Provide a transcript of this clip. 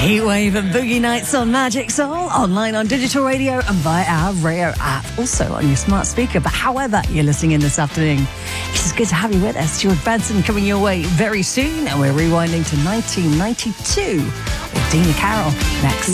Heatwave and Boogie Nights on Magic Soul, online on digital radio and via our radio app, also on your smart speaker. But however you're listening in this afternoon, it's good to have you with us. George Benson coming your way very soon, and we're rewinding to 1992 with Dina Carroll next.